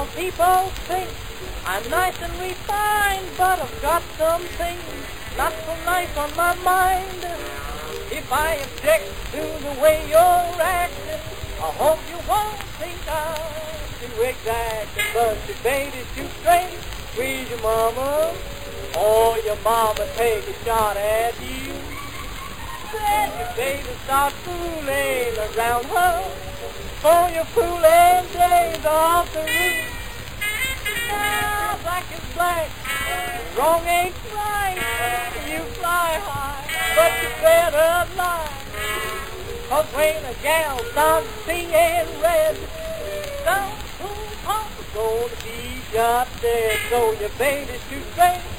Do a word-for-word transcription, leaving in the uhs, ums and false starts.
Some people think I'm nice and refined, but I've got some things not so nice on my mind. If I object to the way you're acting, I hope you won't think I'm too exacting. But your baby's too straight, squeeze your mama, or your mama take a shot at you. Then your baby starts fooling around her, for your fooling days off the roof. Now black is black, wrong ain't right, you fly high, but you better lie. Cause when a gal starts seeing red, some fool pump is gonna be shot dead. So your baby's too straight,